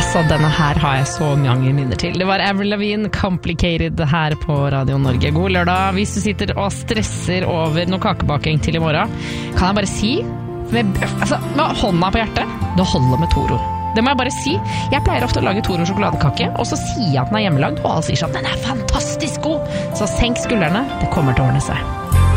Altså, denne her har jeg så mange minner til. Det var Avril Lavigne, Complicated her på Radio Norge. God lørdag. Hvis du sitter og stresser over noe kakebaking til i morgen, kan jeg bare si, med hånda på hjertet, det holder med Toro. Det må jeg bare si. Jeg pleier ofte å lage Toro sjokoladekake, og så sier jeg at den er hjemmelagd, og alle sier sånn, den er fantastisk god. Så senk skuldrene, det kommer til å ordne seg.